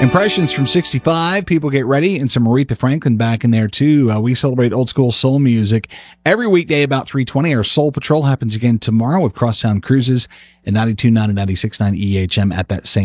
Impressions from 65. People get ready, and some Aretha Franklin back in there too. We celebrate old school soul music every weekday about 3:20. Our Soul Patrol happens again tomorrow with Crosstown Cruises at 92.9 and 96.9 EHM at that same